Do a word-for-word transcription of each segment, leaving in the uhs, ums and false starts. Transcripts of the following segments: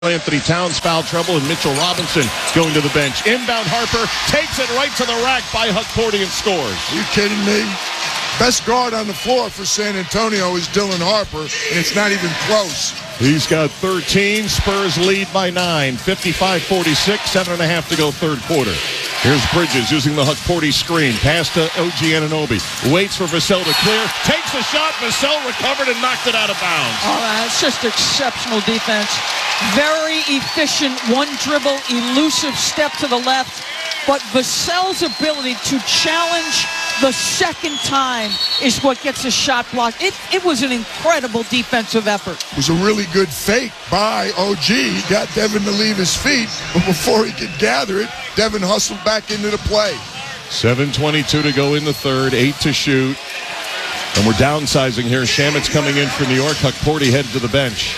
Anthony Towns foul trouble and Mitchell Robinson going to the bench. Inbound Harper takes it right to the rack by Hukporti and scores. Are you kidding me? Best guard on the floor for San Antonio is Dylan Harper, and it's not even close. He's got thirteen. Spurs lead by nine. fifty-five forty-six. Seven and a half to go third quarter. Here's Bridges using the Hukporti screen. Pass to O G Anunoby. Waits for Vassell to clear. Takes the shot. Vassell recovered and knocked it out of bounds. Oh, that's just exceptional defense. Very efficient, one dribble, elusive step to the left. But Vassell's ability to challenge the second time is what gets a shot blocked. It, it was an incredible defensive effort. It was a really good fake by O G. He got Devin to leave his feet, but before he could gather it, Devin hustled back into the play. seven twenty-two to go in the third, eight to shoot. And we're downsizing here. Shamet's coming in for New York. Hukporti headed to the bench.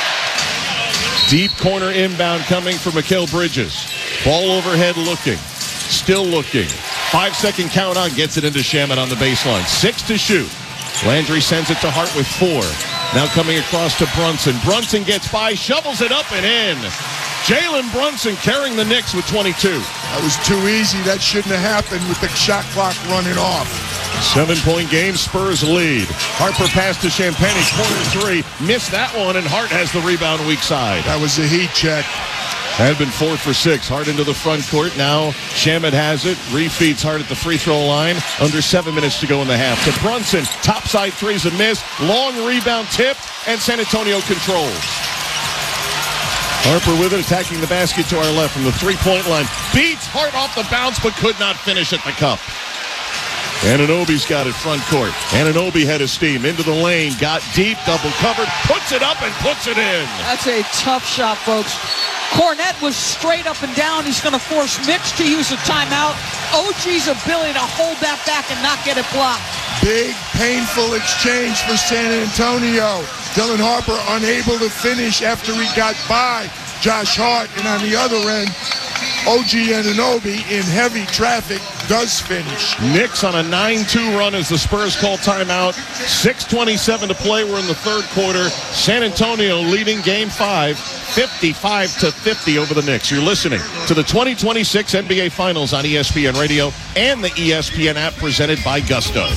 Deep corner inbound coming for Mikal Bridges. Ball overhead looking. Still looking. Five-second count on. Gets it into Shamet on the baseline. Six to shoot. Landry sends it to Hart with four. Now coming across to Brunson. Brunson gets by, shovels it up and in. Jalen Brunson carrying the Knicks with twenty-two. That was too easy. That shouldn't have happened with the shot clock running off. Seven-point game, Spurs lead. Harper pass to Champagne, corner three. Missed that one, and Hart has the rebound weak side. That was a heat check. Had been four for six. Hart into the front court. Now Shamet has it. Refeeds Hart at the free throw line. Under seven minutes to go in the half. To Brunson. Topside three's a miss. Long rebound tipped, and San Antonio controls. Harper with it, attacking the basket to our left from the three-point line. Beats Hart off the bounce, but could not finish at the cup. Anunoby's got it front court. Anunoby had his steam into the lane, got deep, double covered, puts it up and puts it in. That's a tough shot, folks. Cornette was straight up and down. He's going to force Mitch to use a timeout. O G's ability to hold that back and not get it blocked. Big, painful exchange for San Antonio. Dylan Harper unable to finish after he got by Josh Hart. And on the other end, O G Anunoby in heavy traffic does finish. Knicks on a nine two run as the Spurs call timeout. six twenty-seven to play. We're in the third quarter. San Antonio leading game five, fifty-five to fifty over the Knicks. You're listening to the twenty twenty-six N B A Finals on E S P N Radio and the E S P N app presented by Gusto.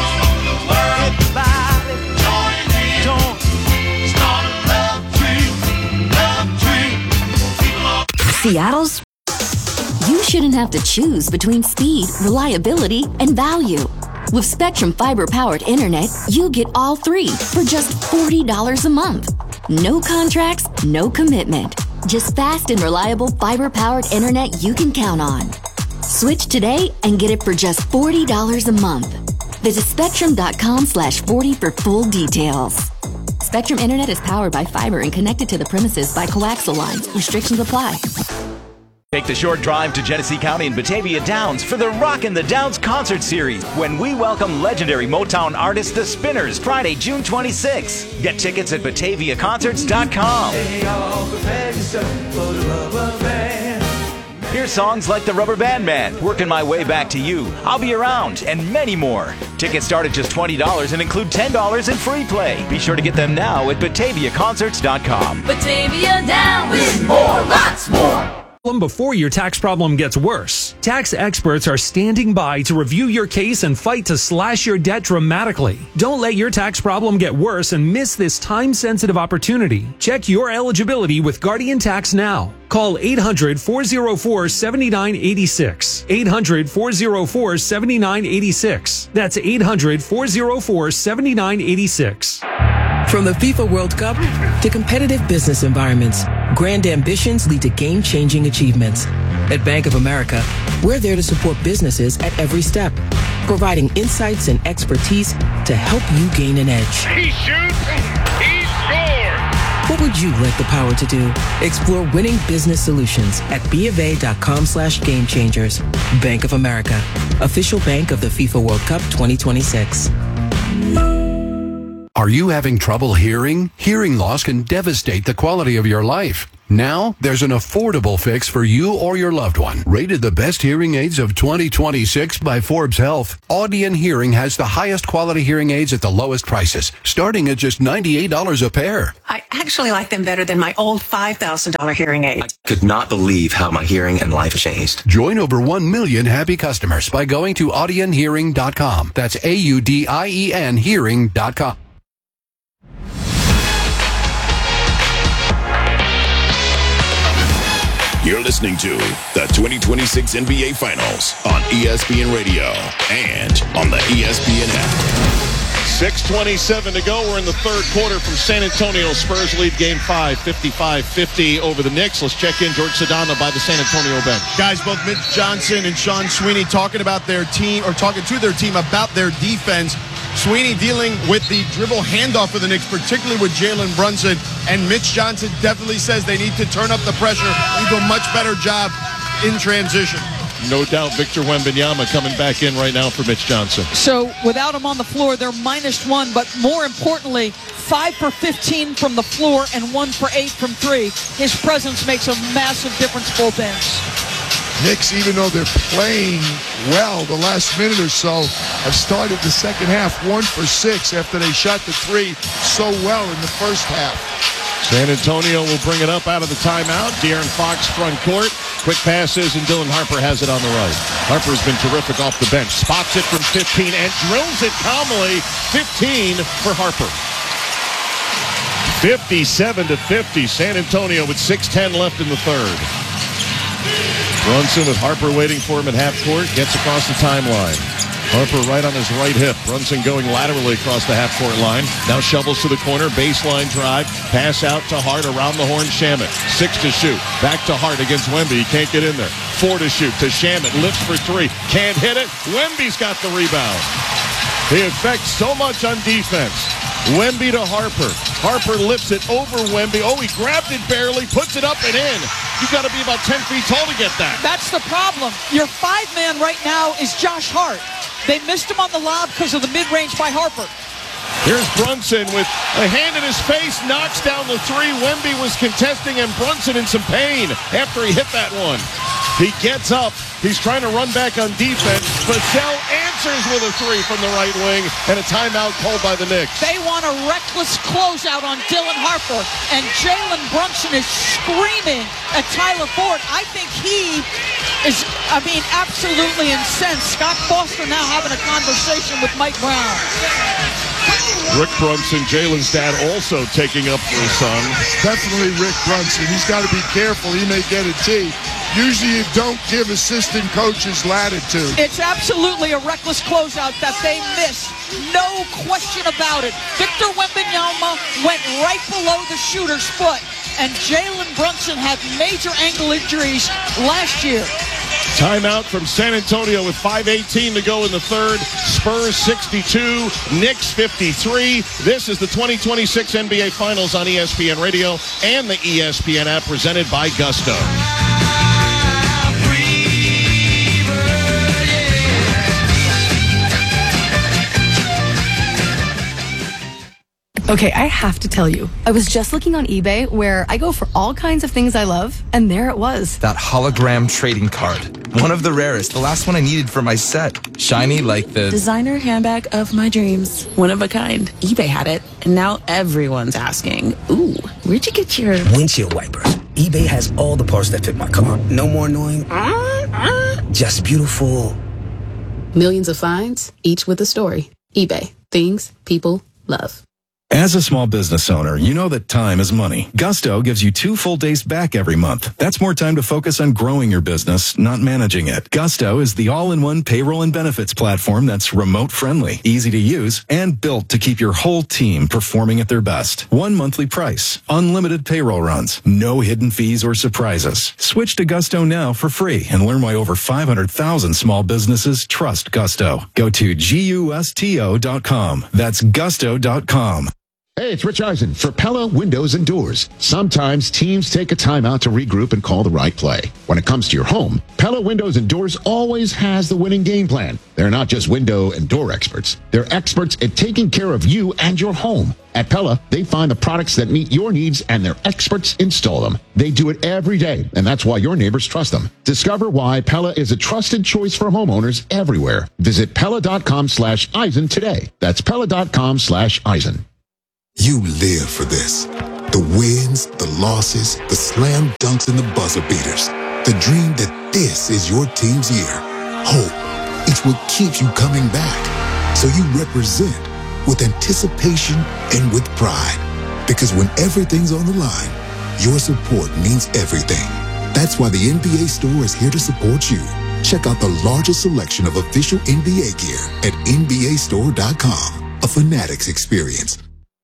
Seattle's? You shouldn't have to choose between speed, reliability, and value. With Spectrum Fiber-powered internet, you get all three for just forty dollars a month. No contracts, no commitment. Just fast and reliable fiber-powered internet you can count on. Switch today and get it for just forty dollars a month. Visit spectrum.com slash 40 for full details. Spectrum Internet is powered by fiber and connected to the premises by coaxial lines. Restrictions apply. Take the short drive to Genesee County and Batavia Downs for the Rockin' the Downs concert series when we welcome legendary Motown artist The Spinners Friday, June twenty-sixth. Get tickets at batavia concerts dot com. Hear songs like The Rubber Band Man, Working My Way Back to You, I'll Be Around, and many more. Tickets start at just twenty dollars and include ten dollars in free play. Be sure to get them now at batavia concerts dot com. Batavia Downs with more, lots more. Before your tax problem gets worse. Tax experts are standing by to review your case and fight to slash your debt dramatically. Don't let your tax problem get worse and miss this time-sensitive opportunity. Check your eligibility with Guardian Tax now. Call eight hundred, four oh four, seven nine eight six. eight hundred, four oh four, seven nine eight six. That's eight hundred, four oh four, seven nine eight six. From the FIFA World Cup to competitive business environments, grand ambitions lead to game-changing achievements. At Bank of America, we're there to support businesses at every step, providing insights and expertise to help you gain an edge. He shoots, he scores! What would you like the power to do? Explore winning business solutions at bofa.com slash game changers. Bank of America, official bank of the FIFA World Cup twenty twenty-six. Are you having trouble hearing? Hearing loss can devastate the quality of your life. Now, there's an affordable fix for you or your loved one. Rated the best hearing aids of twenty twenty-six by Forbes Health, Audion Hearing has the highest quality hearing aids at the lowest prices, starting at just ninety-eight dollars a pair. I actually like them better than my old five thousand dollars hearing aid. I could not believe how my hearing and life changed. Join over one million happy customers by going to audion hearing dot com. That's A U D I E N hearing dot com. You're listening to the twenty twenty-six N B A Finals on E S P N Radio and on the E S P N app. six twenty-seven to go. We're in the third quarter from San Antonio. Spurs lead game five, fifty-five fifty over the Knicks. Let's check in George Sedano by the San Antonio bench. Guys, both Mitch Johnson and Sean Sweeney talking about their team, or talking to their team about their defense. Sweeney dealing with the dribble handoff for the Knicks, particularly with Jalen Brunson. And Mitch Johnson definitely says they need to turn up the pressure and do a much better job in transition. No doubt Victor Wembanyama coming back in right now for Mitch Johnson. So without him on the floor, they're minus one, but more importantly, five for fifteen from the floor and one for eight from three. His presence makes a massive difference both ends. Knicks, even though they're playing well the last minute or so, have started the second half one for six after they shot the three so well in the first half. San Antonio will bring it up out of the timeout. De'Aaron Fox front court. Quick passes, and Dylan Harper has it on the right. Harper's been terrific off the bench. Spots it from fifteen and drills it calmly. fifteen for Harper. fifty-seven to fifty. San Antonio with six ten left in the third. Brunson with Harper waiting for him at half court. Gets across the timeline. Harper right on his right hip. Brunson going laterally across the half court line. Now shovels to the corner. Baseline drive. Pass out to Hart around the horn. Shamet. Six to shoot. Back to Hart against Wemby. He can't get in there. Four to shoot to Shamet. Lifts for three. Can't hit it. Wemby's got the rebound. He affects so much on defense. Wemby to Harper. Harper lifts it over Wemby. Oh, he grabbed it barely, puts it up and in. You've got to be about ten feet tall to get that. That's the problem. Your five-man right now is Josh Hart. They missed him on the lob because of the mid-range by Harper. Here's Brunson with a hand in his face, knocks down the three. Wemby was contesting, and Brunson in some pain after he hit that one. He gets up. He's trying to run back on defense. Vassell answers with a three from the right wing, and a timeout called by the Knicks. They want a reckless closeout on Dylan Harper, and Jalen Brunson is screaming at Tyler Ford. I think he is, I mean, absolutely incensed. Scott Foster now having a conversation with Mike Brown. Rick Brunson, Jalen's dad, also taking up for his son. Definitely Rick Brunson. He's got to be careful. He may get a T. Usually you don't give assistant coaches latitude. It's absolutely a reckless closeout that they missed. No question about it. Victor Wembanyama went right below the shooter's foot, and Jalen Brunson had major ankle injuries last year. Timeout from San Antonio with five eighteen to go in the third. Spurs sixty-two, Knicks fifty-three. This is the twenty twenty-six N B A Finals on E S P N Radio and the E S P N app, presented by Gusto. Okay, I have to tell you, I was just looking on eBay where I go for all kinds of things I love, and there it was. That hologram trading card. One of the rarest. The last one I needed for my set. Shiny like the... designer handbag of my dreams. One of a kind. eBay had it, and now everyone's asking, ooh, where'd you get your... windshield wipers. eBay has all the parts that fit my car. No more annoying... just beautiful. Millions of finds, each with a story. eBay. Things people love. As a small business owner, you know that time is money. Gusto gives you two full days back every month. That's more time to focus on growing your business, not managing it. Gusto is the all-in-one payroll and benefits platform that's remote-friendly, easy to use, and built to keep your whole team performing at their best. One monthly price, unlimited payroll runs, no hidden fees or surprises. Switch to Gusto now for free and learn why over five hundred thousand small businesses trust Gusto. Go to gusto dot com. That's gusto dot com. Hey, it's Rich Eisen for Pella Windows and Doors. Sometimes teams take a timeout to regroup and call the right play. When it comes to your home, Pella Windows and Doors always has the winning game plan. They're not just window and door experts. They're experts at taking care of you and your home. At Pella, they find the products that meet your needs and their experts install them. They do it every day, and that's why your neighbors trust them. Discover why Pella is a trusted choice for homeowners everywhere. Visit Pella.com slash Eisen today. That's Pella.com slash Eisen. You live for this. The wins, the losses, the slam dunks, and the buzzer beaters. The dream that this is your team's year. Hope, it's what keeps you coming back. So you represent with anticipation and with pride. Because when everything's on the line, your support means everything. That's why the N B A store is here to support you. Check out the largest selection of official N B A gear at N B A store dot com. A Fanatics experience.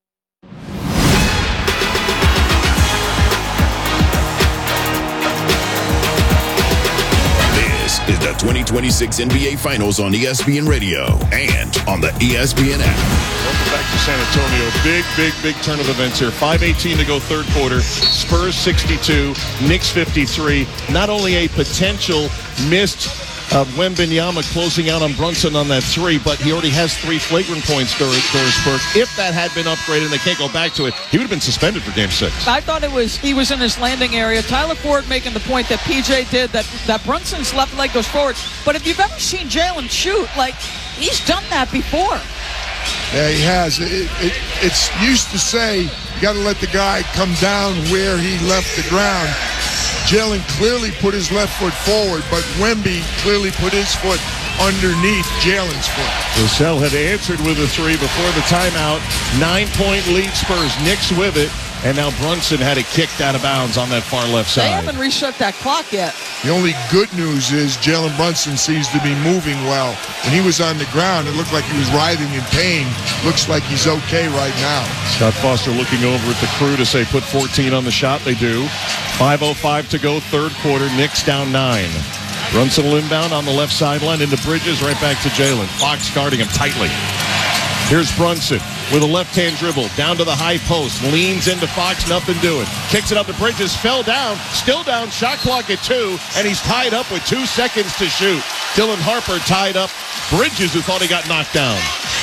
Is the twenty twenty-six N B A Finals on E S P N Radio and on the E S P N app. Welcome back to San Antonio. Big, big, big turn of events here. five eighteen to go third quarter. Spurs sixty-two, Knicks fifty-three. Not only a potential missed uh, Wembanyama closing out on Brunson on that three, but he already has three flagrant points, Doris, Doris Burke. If that had been upgraded and they can't go back to it, he would have been suspended for game six. I thought it was he was in his landing area. Tyler Ford making the point that P J did, that, that Brunson's left leg goes forward. But if you've ever seen Jalen shoot, like, he's done that before. Yeah, he has. It, it, it's used to say you got to let the guy come down where he left the ground. Jalen clearly put his left foot forward, but Wemby clearly put his foot underneath Jalen's foot. Russell had answered with a three before the timeout. Nine-point lead Spurs. Knicks with it. And now Brunson had it kicked out of bounds on that far left side. They haven't reset that clock yet. The only good news is Jalen Brunson seems to be moving well. When he was on the ground, it looked like he was writhing in pain. Looks like he's okay right now. Scott Foster looking over at the crew to say put fourteen on the shot. They do. five oh five to go, third quarter. Knicks down nine. Brunson will inbound on the left sideline into Bridges, right back to Jalen. Fox guarding him tightly. Here's Brunson with a left-hand dribble down to the high post. Leans into Fox, nothing doing. Kicks it up to Bridges, fell down, still down, shot clock at two, and he's tied up with two seconds to shoot. Dylan Harper tied up Bridges, who thought he got knocked down.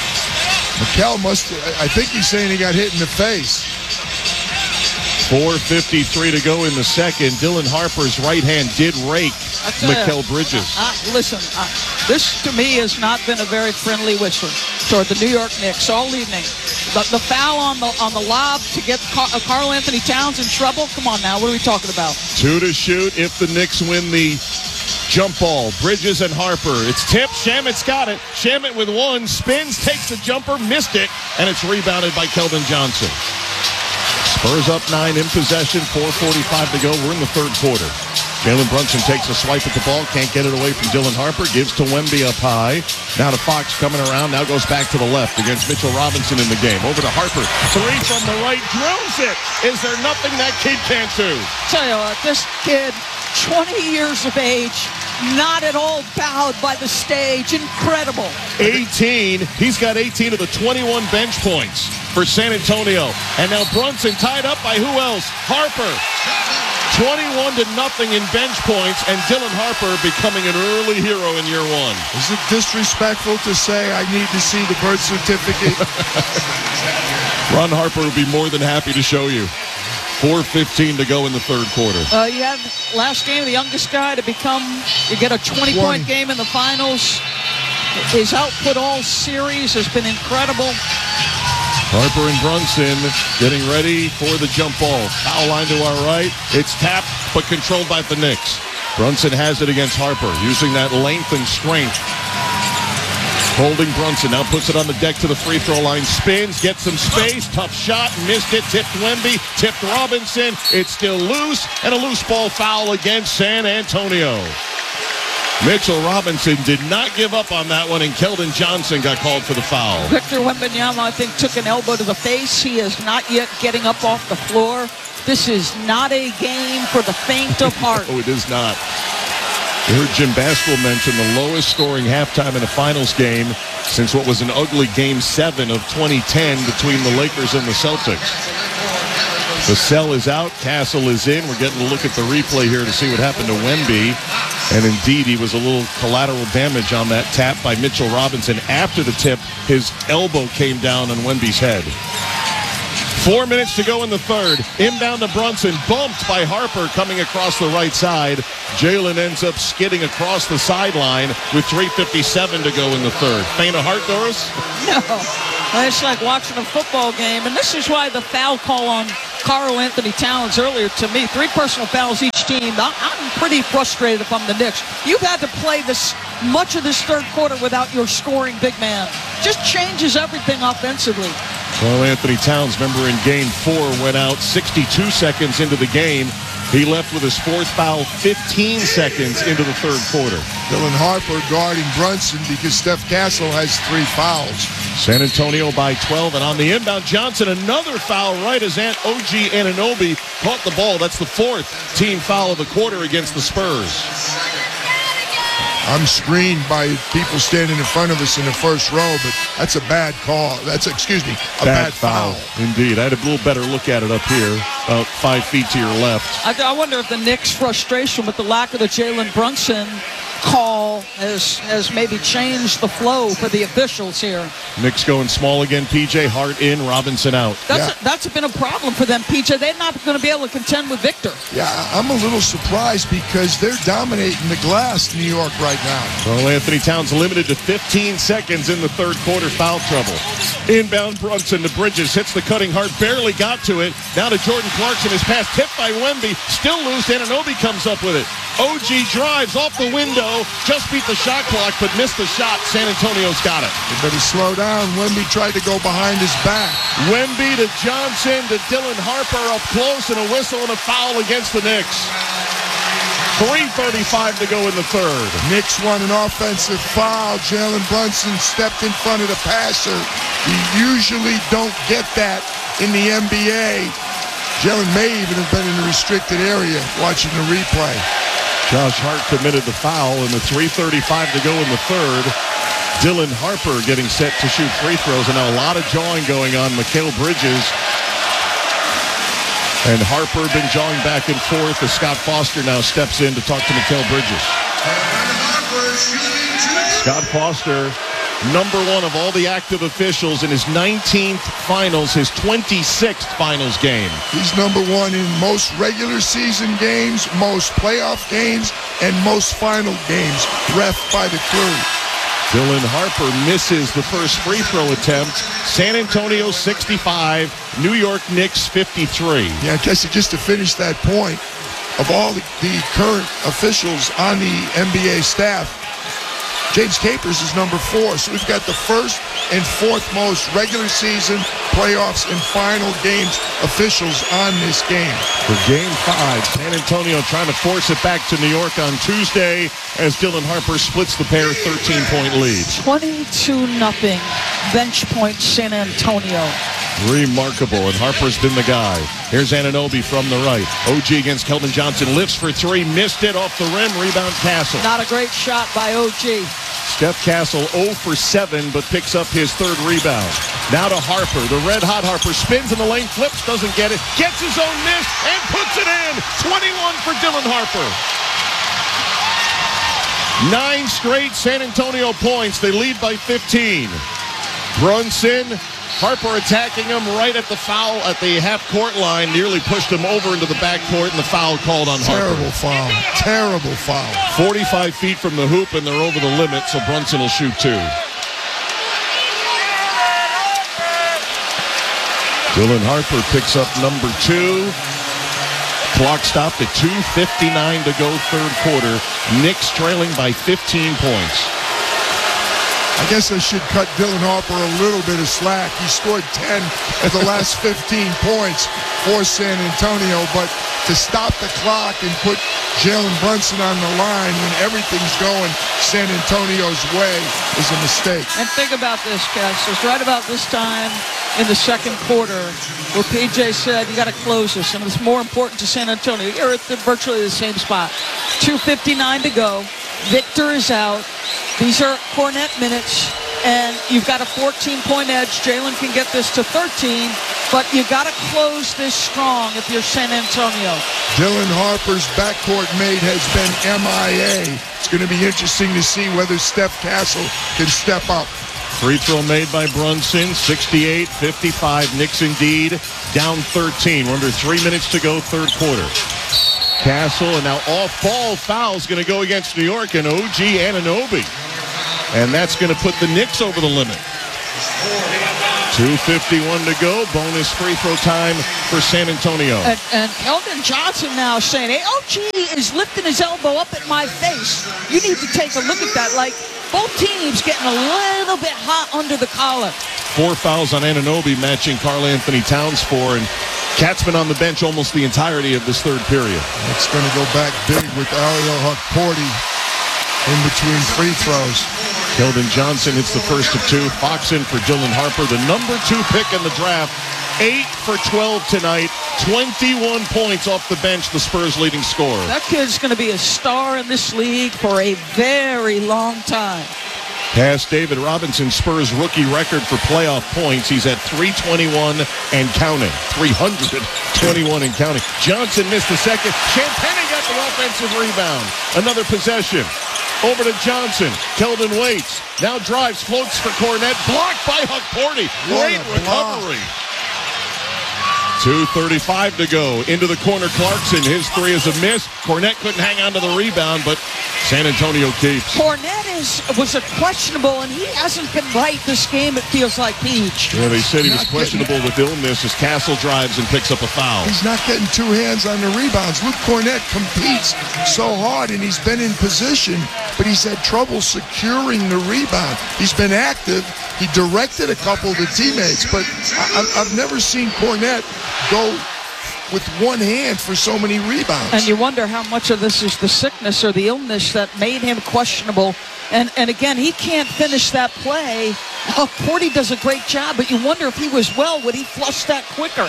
Mikal must, I think he's saying he got hit in the face. four fifty-three to go in the second. Dylan Harper's right hand did rake Mikal Bridges. Uh, uh, listen, uh, this to me has not been a very friendly whistle toward the New York Knicks all evening. The, the foul on the on the lob to get Car- uh, Karl Anthony Towns in trouble. Come on now, what are we talking about? Two to shoot if the Knicks win the jump ball. Bridges and Harper. It's tipped. Shamit's got it. Shamit with one. Spins, takes the jumper, missed it, and it's rebounded by Keldon Johnson. Spurs up nine in possession. four forty-five to go. We're in the third quarter. Jalen Brunson takes a swipe at the ball. Can't get it away from Dylan Harper. Gives to Wemby up high. Now to Fox coming around. Now goes back to the left against Mitchell Robinson in the game. Over to Harper. Three from the right. Drills it. Is there nothing that kid can't do? Tell you what, this kid, twenty years of age, not at all bowed by the stage. Incredible. eighteen. He's got eighteen of the twenty-one bench points for San Antonio. And now Brunson tied up by who else? Harper. twenty-one to nothing in bench points, and Dylan Harper becoming an early hero in year one. Is it disrespectful to say I need to see the birth certificate? Ron Harper would be more than happy to show you. four fifteen to go in the third quarter. Uh, you have last game, the youngest guy to become, you get a twenty-point game in the finals. His output all series has been incredible. Harper and Brunson getting ready for the jump ball. Foul line to our right. It's tapped, but controlled by the Knicks. Brunson has it against Harper, using that length and strength. Holding Brunson, now puts it on the deck to the free throw line. Spins, gets some space, tough shot, missed it, tipped Wemby, tipped Robinson. It's still loose, and a loose ball foul against San Antonio. Mitchell Robinson did not give up on that one, and Keldon Johnson got called for the foul. Victor Wembanyama, I think, took an elbow to the face. He is not yet getting up off the floor. This is not a game for the faint of heart. Oh, it is not. You heard Jim Baskell mention the lowest scoring halftime in a finals game since what was an ugly game seven of twenty ten between the Lakers and the Celtics. Vassell is out. Castle is in. We're getting a look at the replay here to see what happened to Wemby. And indeed, he was a little collateral damage on that tap by Mitchell Robinson. After the tip, his elbow came down on Wemby's head. Four minutes to go in the third. Inbound to Brunson, bumped by Harper coming across the right side. Jalen ends up skidding across the sideline with three fifty-seven to go in the third. Faint of heart, Doris? No. It's like watching a football game, and this is why the foul call on Karl Anthony Towns earlier, to me, three personal fouls each team. I'm pretty frustrated if I'm the Knicks. You've had to play this much of this third quarter without your scoring big man. Just changes everything offensively. Karl Anthony Towns, remember in game four, went out sixty-two seconds into the game. He left with his fourth foul fifteen seconds into the third quarter. Dylan Harper guarding Brunson because Steph Castle has three fouls. San Antonio by twelve, and on the inbound, Johnson, another foul right as Ant O G Anunoby caught the ball. That's the fourth team foul of the quarter against the Spurs. I'm screened by people standing in front of us in the first row, but that's a bad call. That's, excuse me, a bad, bad foul. foul. Indeed. I had a little better look at it up here, about five feet to your left. I, I wonder if the Knicks' frustration with the lack of the Jalen Brunson call has, has maybe changed the flow for the officials here. Knicks going small again. P J Hart in, Robinson out. That's, yeah. a, that's been a problem for them, P J. They're not going to be able to contend with Victor. Yeah, I'm a little surprised because they're dominating the glass, New York, right now. Well, Anthony Towns limited to fifteen seconds in the third quarter, foul trouble. Inbound Brunson to Bridges, hits the cutting Hart, barely got to it. Now to Jordan Clarkson, his pass tipped by Wemby, still loose. Anunoby comes up with it. O G drives off the window, just beat the shot clock, but missed the shot. San Antonio's got it. They better slow down. Wemby tried to go behind his back. Wemby to Johnson to Dylan Harper up close, and a whistle and a foul against the Knicks. three thirty-five to go in the third. Knicks won an offensive foul. Jalen Brunson stepped in front of the passer. You usually don't get that in the N B A. Jalen may even have been in the restricted area watching the replay. Josh Hart committed the foul, and the three thirty-five to go in the third. Dylan Harper getting set to shoot free throws, and now a lot of jawing going on. Mikal Bridges and Harper been jawing back and forth as Scott Foster now steps in to talk to Mikal Bridges. Scott Foster, number one of all the active officials in his nineteenth finals, his twenty-sixth finals game. He's number one in most regular season games, most playoff games, and most final games, ref by the crew. Dylan Harper misses the first free throw attempt. San Antonio sixty-five, New York Knicks fifty-three. Yeah, I guess just to finish that point, of all the, the current officials on the N B A staff, James Capers is number four. So we've got the first and fourth most regular season, playoffs, and final games officials on this game. For game five, San Antonio trying to force it back to New York on Tuesday as Dylan Harper splits the pair thirteen-point lead. twenty-two nothing bench point San Antonio. Remarkable, and Harper's been the guy. Here's Anunoby from the right. O G against Keldon Johnson, lifts for three, missed it off the rim, rebound Castle. Not a great shot by O G. Steph Castle zero for seven, but picks up his third rebound. Now to Harper, the red-hot Harper, spins in the lane, flips, doesn't get it, gets his own miss, and puts it in. twenty-one for Dylan Harper. Nine straight San Antonio points. They lead by fifteen. Brunson, Harper attacking him right at the foul at the half-court line, nearly pushed him over into the backcourt, and the foul called on Harper. Terrible foul. Terrible foul. forty-five feet from the hoop, and they're over the limit, so Brunson will shoot two. Dylan Harper picks up number two. Clock stopped at two fifty-nine to go third quarter. Knicks trailing by fifteen points. I guess I should cut Dylan Harper a little bit of slack. He scored ten at the last fifteen points for San Antonio, but to stop the clock and put Jalen Brunson on the line when everything's going San Antonio's way is a mistake. And think about this, Cass. It's right about this time in the second quarter where P J said, you got to close this, and it's more important to San Antonio. You're at the, virtually the same spot. two fifty-nine to go. Victor is out. These are Cornet minutes, and you've got a fourteen-point edge. Jalen can get this to thirteen, but you got to close this strong if you're San Antonio. Dylan Harper's backcourt mate has been M I A. It's going to be interesting to see whether Steph Castle can step up. Free throw made by Brunson, sixty-eight fifty-five. Knicks indeed down thirteen. We're under three minutes to go, third quarter. Castle, and now off-ball foul is going to go against New York and O G Anunoby. And that's going to put the Knicks over the limit. two fifty-one to go. Bonus free throw time for San Antonio. And, and Keldon Johnson now saying, hey, O G is lifting his elbow up at my face. You need to take a look at that. Like, both teams getting a little bit hot under the collar. Four fouls on Anunoby, matching Karl Anthony Towns four. And Cat's been on the bench almost the entirety of this third period. It's going to go back big with Ariel Hukporti in between free throws. Keldon Johnson hits the first of two. Fox in for Dylan Harper, the number two pick in the draft. eight for twelve tonight. twenty-one points off the bench, the Spurs' leading scorer. That kid's going to be a star in this league for a very long time. Past David Robinson, Spurs rookie record for playoff points. He's at three twenty-one and counting. three twenty-one and counting. Johnson missed the second. Champagnie got the offensive rebound. Another possession. Over to Johnson. Keldon waits. Now drives, floats for Cornet. Blocked by Hukporti. Great recovery. two thirty-five to go. Into the corner, Clarkson. His three is a miss. Cornet couldn't hang on to the rebound, but San Antonio keeps. Cornet is, was a questionable, and he hasn't been right this game, it feels like, Peach. Yeah, they said he was questionable with illness as Castle drives and picks up a foul. He's not getting two hands on the rebounds. Luke Cornet competes so hard, and he's been in position, but he's had trouble securing the rebound. He's been active. He directed a couple of the teammates, but I, I've never seen Cornet go with one hand for so many rebounds. And you wonder how much of this is the sickness or the illness that made him questionable. And and again, he can't finish that play. Oh, Porty does a great job, but you wonder if he was well, would he flush that quicker?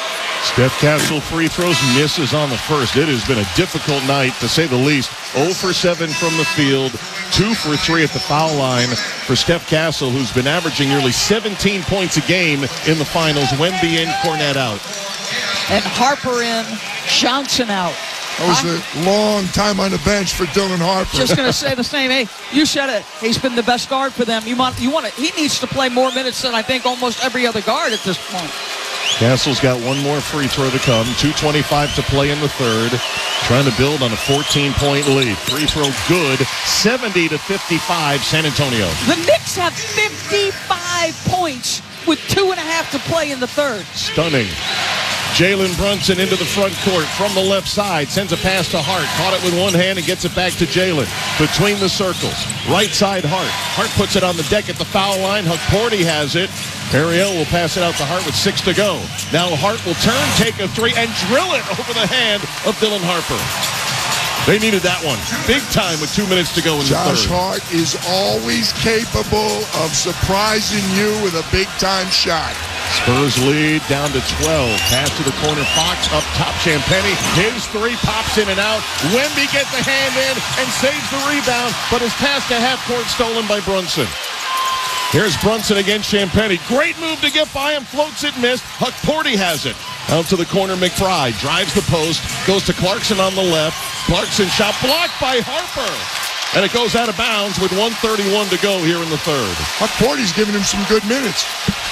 Steph Castle free throws, misses on the first. It has been a difficult night, to say the least. zero for seven from the field, two for three at the foul line for Steph Castle, who's been averaging nearly seventeen points a game in the finals. Wemby in, Cornet out. And Harper in, Johnson out. That was a long time on the bench for Dylan Harper. Just going to say the same. Hey, you said it. He's been the best guard for them. You want, you want it. He needs to play more minutes than I think almost every other guard at this point. Castle's got one more free throw to come. two twenty-five to play in the third. Trying to build on a fourteen-point lead. Free throw good. seventy to fifty-five, San Antonio. The Knicks have fifty-five points with two and a half to play in the third. Stunning. Jalen Brunson into the front court from the left side. Sends a pass to Hart. Caught it with one hand and gets it back to Jalen. Between the circles. Right side Hart. Hart puts it on the deck at the foul line. Hukporti has it. Ariel will pass it out to Hart with six to go. Now Hart will turn, take a three, and drill it over the hand of Dylan Harper. They needed that one big time with two minutes to go in the third. Josh Hart is always capable of surprising you with a big-time shot. Spurs lead down to twelve. Pass to the corner. Fox up top. Champagnie. His three pops in and out. Wemby gets a hand in and saves the rebound, but his pass to half court stolen by Brunson. Here's Brunson against Champagnie. Great move to get by him. Floats it, missed. Hukporti has it. Out to the corner, McBride. Drives the post. Goes to Clarkson on the left. Clarkson shot blocked by Harper. And it goes out of bounds with one thirty-one to go here in the third. Hukporti's giving him some good minutes.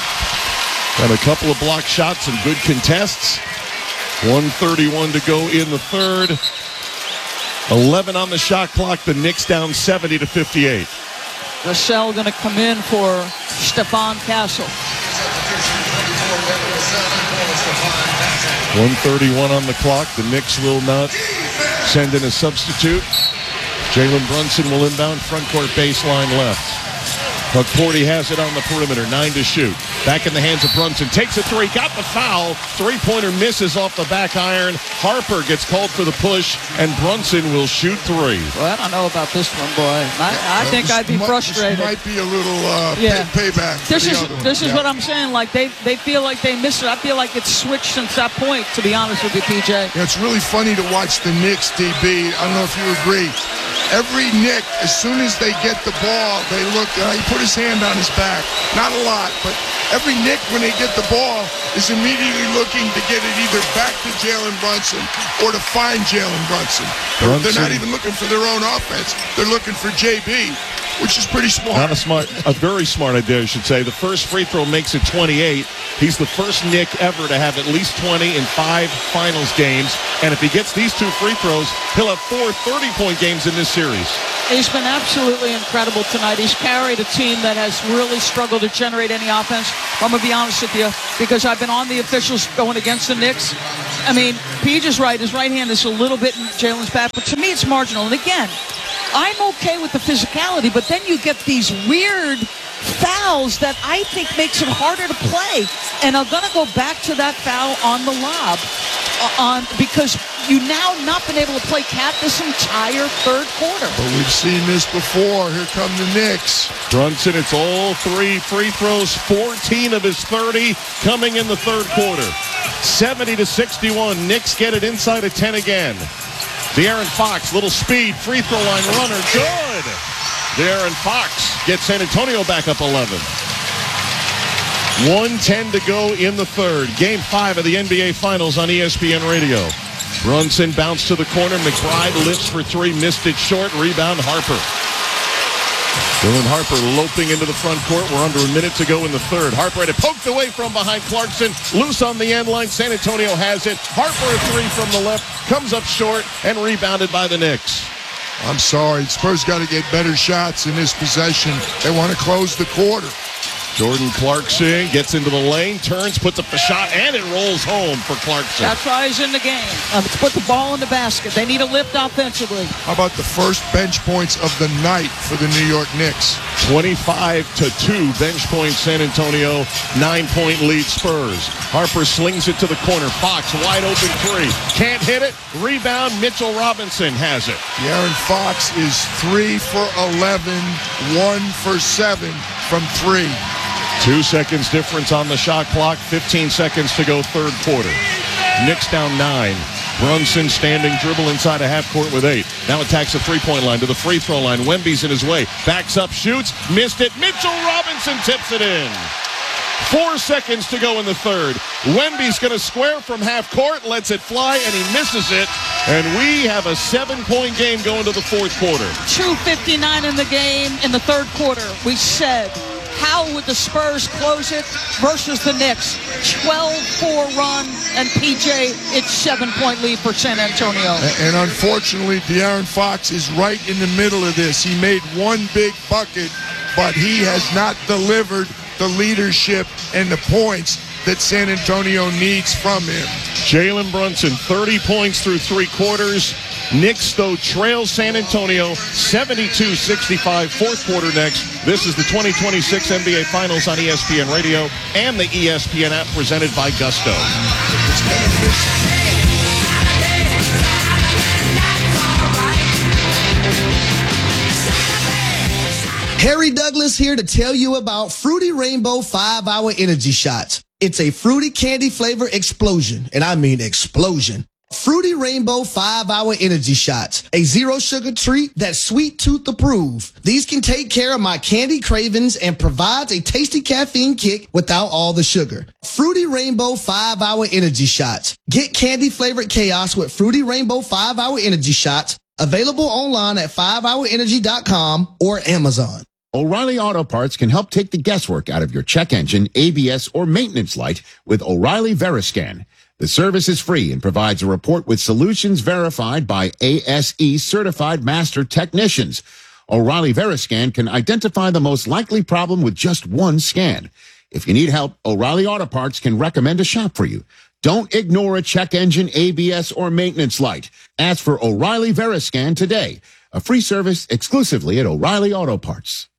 Got a couple of block shots and good contests. one thirty-one to go in the third. eleven on the shot clock. The Knicks down seventy to fifty-eight. Vassell going to come in for Stephon Castle. one thirty-one on the clock. The Knicks will not send in a substitute. Jalen Brunson will inbound front court baseline left. Hukporty has it on the perimeter, nine to shoot. Back in the hands of Brunson, takes a three, got the foul. Three-pointer misses off the back iron. Harper gets called for the push, and Brunson will shoot three. Well, I don't know about this one, boy. I, I think I'd be might, frustrated. This might be a little uh, yeah. pay, payback. This is this is yeah. what I'm saying. Like they, they feel like they missed it. I feel like it's switched since that point, to be honest with you, P J. Yeah, it's really funny to watch the Knicks, D B. I don't know if you agree. Every Knick, as soon as they get the ball, they look, uh, he put his hand on his back. Not a lot, but every Knick, when they get the ball, is immediately looking to get it either back to Jalen Brunson or to find Jalen Brunson. They're, they're not even looking for their own offense. They're looking for J B, which is pretty smart. Not a smart, a very smart idea, I should say. The first free throw makes it twenty-eight. He's the first Knick ever to have at least twenty in five finals games. And if he gets these two free throws, he'll have four thirty-point games in this series. He's been absolutely incredible tonight. He's carried a team that has really struggled to generate any offense. I'm going to be honest with you, because I've been on the officials going against the Knicks. I mean, Peach is right. His right hand is a little bit in Jalen's back, but to me it's marginal. And again, I'm okay with the physicality, but then you get these weird fouls that I think makes it harder to play. And I'm going to go back to that foul on the lob uh, on because you now not been able to play cat this entire third quarter. But we've seen this before. Here come the Knicks. Brunson, it's all three free throws, fourteen of his thirty coming in the third quarter. seventy to sixty-one. Knicks get it inside of ten again. De'Aaron Fox, little speed, free throw line runner, good. De'Aaron Fox gets San Antonio back up eleven. one ten to go in the third. Game five of the N B A Finals on E S P N Radio. Brunson bounced to the corner. McBride lifts for three, missed it short. Rebound, Harper. Dylan Harper loping into the front court. We're under a minute to go in the third. Harper had it poked away from behind Clarkson. Loose on the end line. San Antonio has it. Harper a three from the left. Comes up short and rebounded by the Knicks. I'm sorry. Spurs got to get better shots in this possession. They want to close the quarter. Jordan Clarkson gets into the lane, turns, puts up the shot, and it rolls home for Clarkson. That's why he's in the game. Um, to put the ball in the basket. They need a lift offensively. How about the first bench points of the night for the New York Knicks? twenty-five to two, bench point San Antonio, nine-point lead Spurs. Harper slings it to the corner. Fox, wide open three. Can't hit it. Rebound, Mitchell Robinson has it. De'Aaron Fox is three for eleven, one for seven from three. Two seconds difference on the shot clock. fifteen seconds to go third quarter. Knicks down nine. Brunson standing, dribble inside a half court with eight. Now attacks the three-point line to the free throw line. Wemby's in his way. Backs up, shoots, missed it. Mitchell Robinson tips it in. Four seconds to go in the third. Wemby's going to square from half court, lets it fly, and he misses it. And we have a seven-point game going to the fourth quarter. two fifty-nine in the game in the third quarter. We said, how would the Spurs close it versus the Knicks? twelve four run, and P J, it's seven-point lead for San Antonio. And unfortunately, De'Aaron Fox is right in the middle of this. He made one big bucket, but he has not delivered the leadership and the points that San Antonio needs from him. Jalen Brunson, thirty points through three quarters. Knicks, though, trail San Antonio seventy-two sixty-five. Fourth quarter next. This is the twenty twenty-six N B A Finals on E S P N Radio and the E S P N app presented by Gusto. Harry Douglas here to tell you about Fruity Rainbow five hour Energy Shots. It's a fruity candy flavor explosion, and I mean explosion. Fruity Rainbow five hour Energy Shots, a zero sugar treat that's sweet tooth approved. These can take care of my candy cravings and provides a tasty caffeine kick without all the sugar. Fruity Rainbow five hour Energy Shots. Get candy flavored chaos with Fruity Rainbow five hour Energy Shots. Available online at five hour energy dot com or Amazon. O'Reilly Auto Parts can help take the guesswork out of your check engine, A B S, or maintenance light with O'Reilly Veriscan. The service is free and provides a report with solutions verified by A S E certified master technicians. O'Reilly Veriscan can identify the most likely problem with just one scan. If you need help, O'Reilly Auto Parts can recommend a shop for you. Don't ignore a check engine, A B S, or maintenance light. Ask for O'Reilly Veriscan today. A free service exclusively at O'Reilly Auto Parts.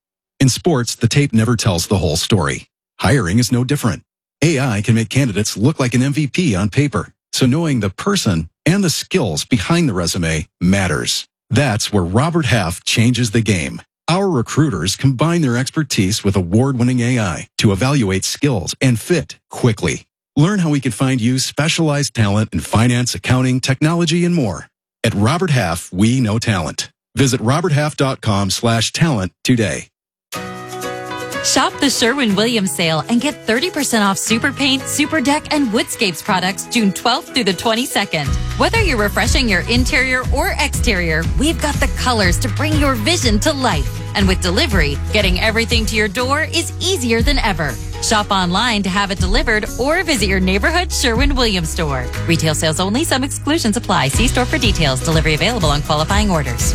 In sports, the tape never tells the whole story. Hiring is no different. A I can make candidates look like an M V P on paper, so knowing the person and the skills behind the resume matters. That's where Robert Half changes the game. Our recruiters combine their expertise with award-winning A I to evaluate skills and fit quickly. Learn how we can find you specialized talent in finance, accounting, technology, and more. At Robert Half, we know talent. Visit roberthalf.com slash talent today. Shop the Sherwin-Williams sale and get thirty percent off Super Paint, Super Deck, and Woodscapes products June twelfth through the twenty-second. Whether you're refreshing your interior or exterior, we've got the colors to bring your vision to life. And with delivery, getting everything to your door is easier than ever. Shop online to have it delivered or visit your neighborhood Sherwin-Williams store. Retail sales only. Some exclusions apply. See store for details. Delivery available on qualifying orders.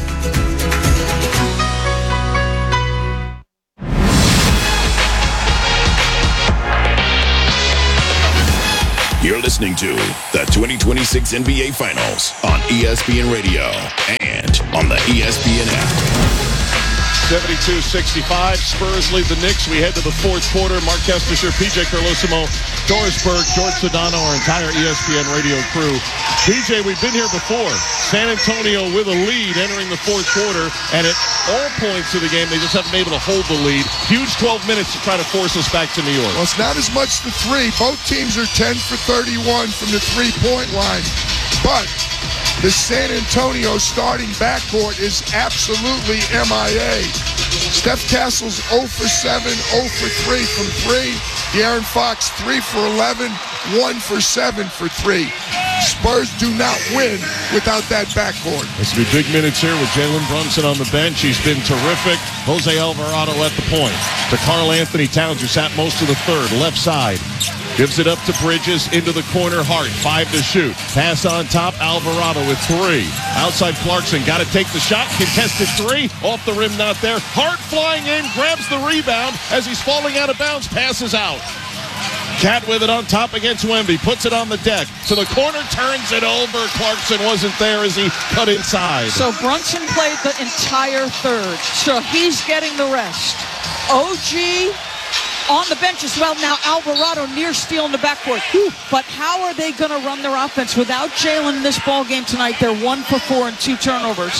You're listening to the twenty twenty-six N B A Finals on E S P N Radio and on the E S P N app. seventy-two sixty-five. Spurs lead the Knicks. We head to the fourth quarter. Mark Kestisher, P J Carlosimo, Doris Burke, George Sedano, our entire E S P N radio crew. P J, we've been here before. San Antonio with a lead entering the fourth quarter, and at all points of the game, they just haven't been able to hold the lead. Huge twelve minutes to try to force us back to New York. Well, it's not as much the three. Both teams are ten for thirty-one from the three-point line. But the San Antonio starting backcourt is absolutely M I A. Steph Castle's zero for seven, zero for three from three. De'Aaron Fox three for eleven, one for seven for three. Spurs do not win without that backcourt. It's going to be big minutes here with Jalen Brunson on the bench. He's been terrific. Jose Alvarado at the point. To Karl Anthony Towns, who sat most of the third, left side. Gives it up to Bridges, into the corner, Hart, five to shoot. Pass on top, Alvarado with three. Outside Clarkson, got to take the shot, contested three, off the rim, not there. Hart flying in, grabs the rebound as he's falling out of bounds, passes out. Cat with it on top against Wemby, puts it on the deck. To the corner, turns it over. Clarkson wasn't there as he cut inside. So Brunson played the entire third, so he's getting the rest. O G on the bench as well. Now Alvarado near steal in the backcourt. Whew. But how are they going to run their offense without Jalen in this ball game tonight? They're one for four and two turnovers.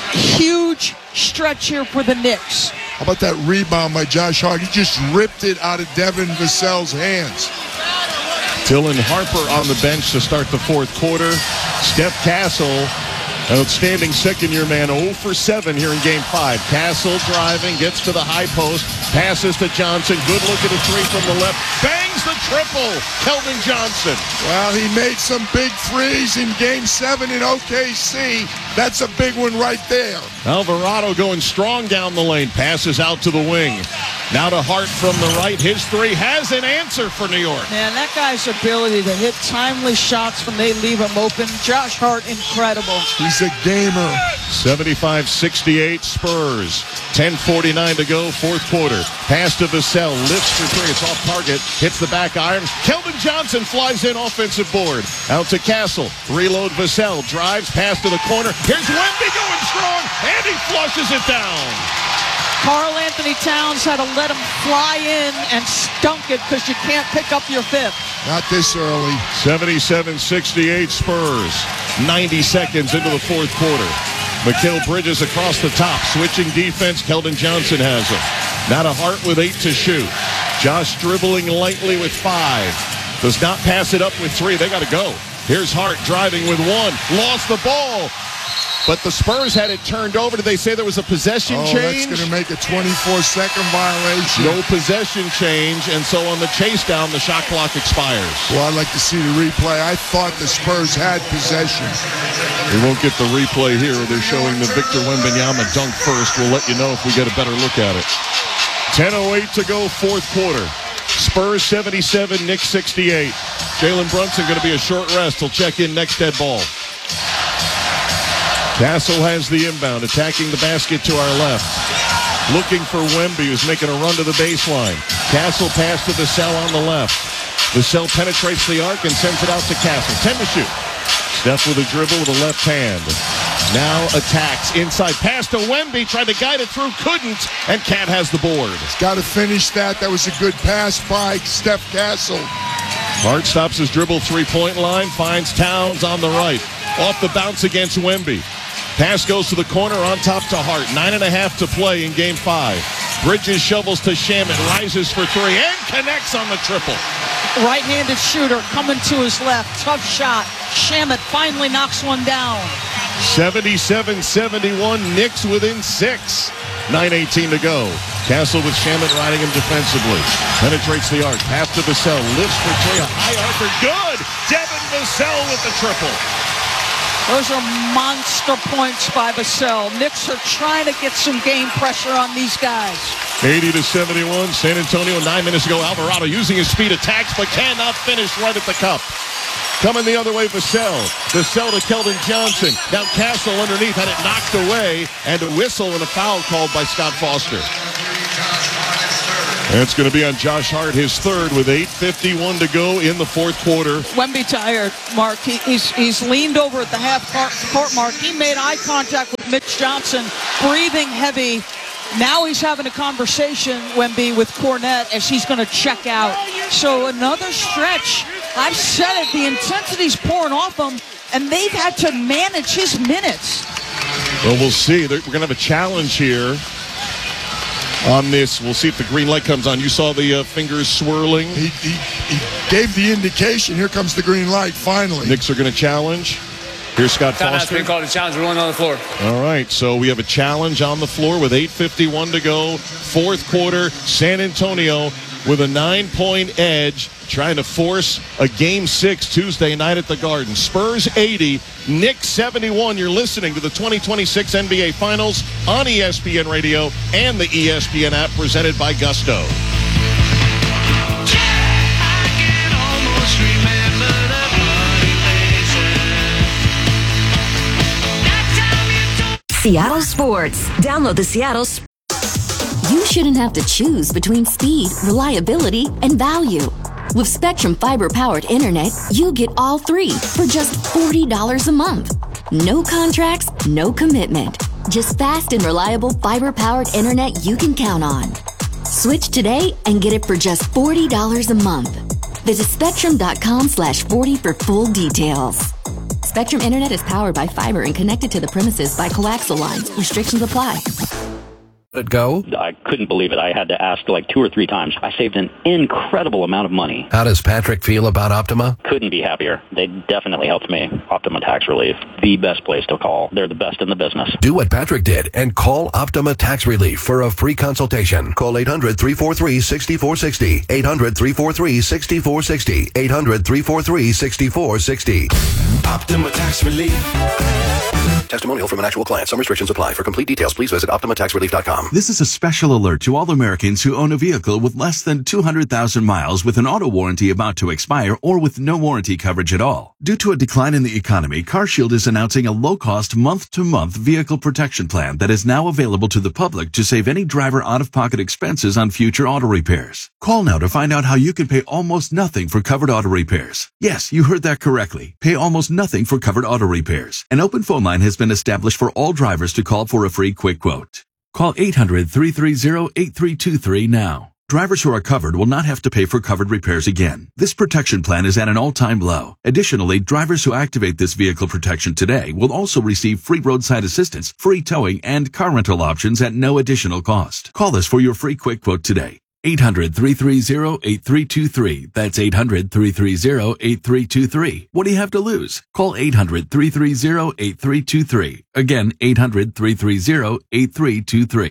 Huge stretch here for the Knicks. How about that rebound by Josh Hart? He just ripped it out of Devin Vassell's hands. Dylan Harper on the bench to start the fourth quarter. Steph Castle, outstanding second-year man, zero for seven here in game five. Castle driving, gets to the high post, passes to Johnson. Good look at a three from the left. Bangs the triple. Keldon Johnson. Well, he made some big threes in game seven in O K C. That's a big one right there. Alvarado going strong down the lane. Passes out to the wing. Now to Hart from the right. His three has an answer for New York. Man, that guy's ability to hit timely shots when they leave him open. Josh Hart, incredible. He's a gamer. seventy-five sixty-eight Spurs. ten forty-nine to go, fourth quarter. Pass to Vassell. Lifts for three. It's off target. Hits the back iron. Keldon Johnson flies in, offensive board. Out to Castle. Reload Vassell. Drives. Pass to the corner. Here's Wemby going strong. And he flushes it down. Karl Anthony Towns had to let him fly in and stunk it because you can't pick up your fifth. Not this early. seventy-seven sixty-eight Spurs. ninety seconds into the fourth quarter. Mikal Bridges across the top. Switching defense. Keldon Johnson has it. Now to Hart with eight to shoot. Josh dribbling lightly with five. Does not pass it up with three. They got to go. Here's Hart driving with one. Lost the ball. But the Spurs had it turned over. Did they say there was a possession oh, change? That's going to make a twenty-four second violation. No possession change, and so on the chase down, the shot clock expires. Well, I'd like to see the replay. I thought the Spurs had possession. We won't get the replay here. They're showing the Victor Wembanyama dunk first. We'll let you know if we get a better look at it. ten oh eight to go, fourth quarter. Spurs seventy-seven, Knicks sixty-eight. Jalen Brunson going to be a short rest. He'll check in next dead ball. Castle has the inbound, attacking the basket to our left. Looking for Wemby, who's making a run to the baseline. Castle pass to Vassell on the left. Vassell penetrates the arc and sends it out to Castle. ten to shoot. Steph with a dribble with a left hand. now attacks inside. Pass to Wemby. Tried to guide it through. Couldn't. And Cat has the board. He's got to finish that. That was a good pass by Steph Castle. Hart stops his dribble three-point line. Finds Towns on the right. Off the bounce against Wemby. Pass goes to the corner on top to Hart. Nine and a half to play in game five. Bridges shovels to Shamet. Rises for three and connects on the triple. Right-handed shooter coming to his left. Tough shot. Shamet finally knocks one down. seventy-seven seventy-one. Knicks within six. nine eighteen to go. Castle with Shamet riding him defensively. Penetrates the arc. Pass to Vassell. Lifts for three. A high archer. Good. Devin Vassell with the triple. Those are monster points by Vassell. Knicks are trying to get some game pressure on these guys. eighty to seventy-one. San Antonio nine minutes ago. Alvarado using his speed attacks but cannot finish right at the cup. Coming the other way, Vassell. Vassell to Keldon Johnson. Now Castle underneath had it knocked away, and a whistle and a foul called by Scott Foster. And it's going to be on Josh Hart, his third, with eight fifty-one to go in the fourth quarter. Wemby tired, Mark. He, he's, he's leaned over at the half court mark. He made eye contact with Mitch Johnson, breathing heavy. Now he's having a conversation, Wemby, with Cornette as he's going to check out. So another stretch. I've said it, the intensity's pouring off him, and they've had to manage his minutes. Well, we'll see. We're going to have a challenge here on this. We'll see if the green light comes on. You saw the uh, fingers swirling. He, he, he gave the indication. Here comes the green light, finally. Knicks are going to challenge. Here's Scott Time Foster. has been called a challenge. We're on the floor. All right, so we have a challenge on the floor with eight fifty-one to go. Fourth quarter, San Antonio with a nine-point edge, trying to force a game six Tuesday night at the Garden. Spurs eighty, Knicks seventy-one. You're listening to the twenty twenty-six N B A Finals on E S P N Radio and the E S P N app, presented by Gusto. Seattle Sports. Download the Seattle Sports. You shouldn't have to choose between speed, reliability, and value. With Spectrum fiber-powered internet, you get all three for just forty dollars a month. No contracts, no commitment. Just fast and reliable fiber-powered internet you can count on. Switch today and get it for just forty dollars a month. Visit spectrum.com slash 40 for full details. Spectrum Internet is powered by fiber and connected to the premises by coaxial lines. Restrictions apply. It go? I couldn't believe it. I had to ask like two or three times. I saved an incredible amount of money. How does Patrick feel about Optima? Couldn't be happier. They definitely helped me. Optima Tax Relief, the best place to call. They're the best in the business. Do what Patrick did and call Optima Tax Relief for a free consultation. Call eight hundred, three four three, six four six zero. eight hundred, three four three, six four six zero. eight hundred, three four three, six four six zero. Optima Tax Relief. Testimonial from an actual client. Some restrictions apply. For complete details, please visit optima tax relief dot com. This is a special alert to all Americans who own a vehicle with less than two hundred thousand miles with an auto warranty about to expire or with no warranty coverage at all. Due to a decline in the economy, CarShield is announcing a low-cost month-to-month vehicle protection plan that is now available to the public to save any driver out-of-pocket expenses on future auto repairs. Call now to find out how you can pay almost nothing for covered auto repairs. Yes, you heard that correctly. Pay almost nothing for covered auto repairs. An open phone line has been established for all drivers to call for a free quick quote. Call eight hundred, three three zero, eight three two three now. Drivers who are covered will not have to pay for covered repairs again. This protection plan is at an all-time low. Additionally, drivers who activate this vehicle protection today will also receive free roadside assistance, free towing, and car rental options at no additional cost. Call us for your free quick quote today. eight hundred, three three zero, eight three two three. That's eight hundred, three three zero, eight three two three. What do you have to lose? Call eight hundred, three three zero, eight three two three. Again, eight hundred, three three zero, eight three two three.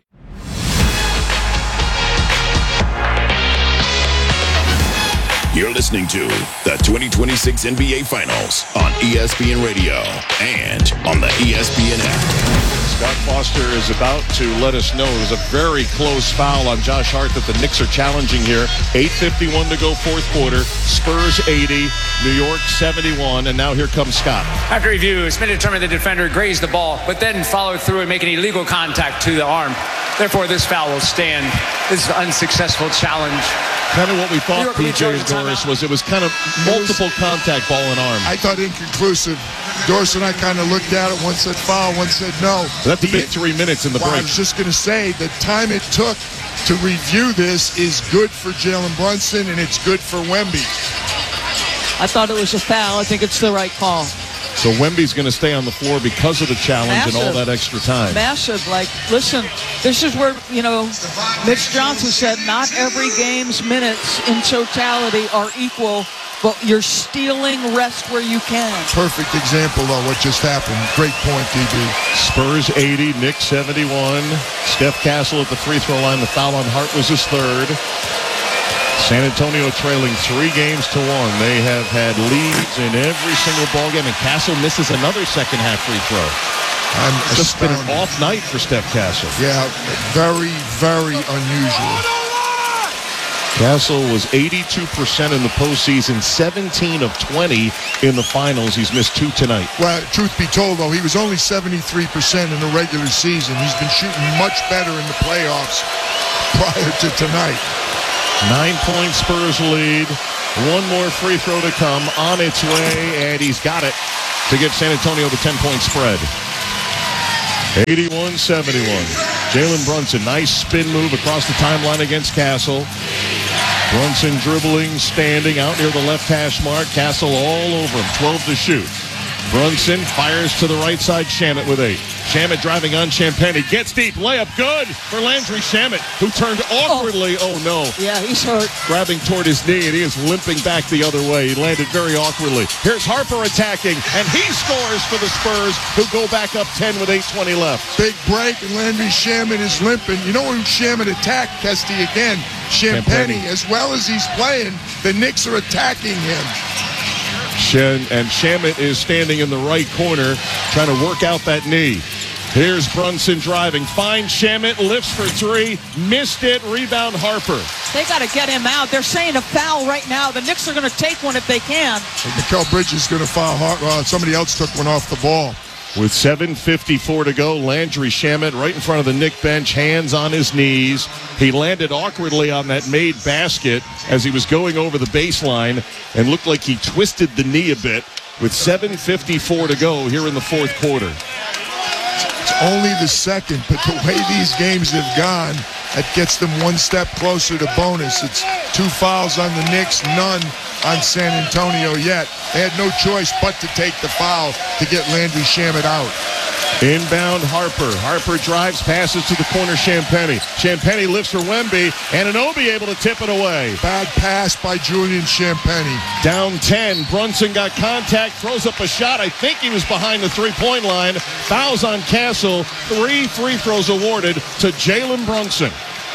You're listening to the twenty twenty-six N B A Finals on E S P N Radio and on the E S P N app. Scott Foster is about to let us know it was a very close foul on Josh Hart that the Knicks are challenging here. eight fifty-one to go, fourth quarter. Spurs eighty, New York seventy-one, and now here comes Scott. After review, it's been determined the defender grazed the ball, but then followed through and make an illegal contact to the arm. Therefore, this foul will stand. This is an unsuccessful challenge. Kind of what we thought, P J and Doris, was it was kind of multiple contact, ball and arm. I thought inconclusive. Doris and I kind of looked at it. One said foul, one said no. That's a big three minutes in the well, break. I was just going to say the time it took to review this is good for Jalen Brunson, and it's good for Wemby. I thought it was a foul. I think it's the right call. So Wemby's going to stay on the floor because of the challenge Massive. and all that extra time. Massive. Like, listen, this is where, you know, Mitch Johnson said not every game's minutes in totality are equal, but you're stealing rest where you can. Perfect example, though, what just happened. Great point, D B. Spurs eighty, Knicks seventy-one. Steph Castle at the free throw line. The foul on Hart was his third. San Antonio trailing three games to one. They have had leads in every single ball game, and Castle misses another second half free throw. I'm it's just been an off night for Steph Castle. Yeah, very, very unusual. Castle was eighty-two percent in the postseason, seventeen of twenty in the finals. He's missed two tonight. Well, truth be told, though, he was only seventy-three percent in the regular season. He's been shooting much better in the playoffs prior to tonight. Nine-point Spurs lead. One more free throw to come on its way, and he's got it to give San Antonio the ten-point spread. eighty-one seventy-one. Jalen Brunson, nice spin move across the timeline against Castle. Brunson dribbling, standing out near the left hash mark. Castle all over him, twelve to shoot. Brunson fires to the right side. Shamet with eight. Shamet driving on Champagnie. Gets deep. Layup good for Landry Shamet, who turned awkwardly. Oh, oh no. Yeah, he's hurt. Grabbing toward his knee, and he is limping back the other way. He landed very awkwardly. Here's Harper attacking, and he scores for the Spurs, who go back up ten with eight twenty left. Big break, and Landry Shamet is limping. You know who Shamet attacked, Kesty, again? Champagnie. As well as he's playing, the Knicks are attacking him. Shen and Shamet is standing in the right corner trying to work out that knee. Here's Brunson driving. Finds Shamet, lifts for three, missed it, rebound Harper. They got to get him out. They're saying a foul right now. The Knicks are going to take one if they can. Mikal Bridges is going to foul Harper. Uh, somebody else took one off the ball. With seven fifty-four to go, Landry Shamet right in front of the Knick bench, hands on his knees. He landed awkwardly on that made basket as he was going over the baseline and looked like he twisted the knee a bit with seven fifty-four to go here in the fourth quarter. It's only the second, but the way these games have gone, that gets them one step closer to bonus. It's two fouls on the Knicks, none on San Antonio yet. They had no choice but to take the foul to get Landry Shamet out. Inbound Harper. Harper drives, passes to the corner Champagnie. Champagnie lifts for Wemby, and Anunoby able to tip it away. Bad pass by Julian Champagnie. Down ten. Brunson got contact, throws up a shot. I think he was behind the three-point line. Fouls on Castle. Three free throws awarded to Jalen Brunson.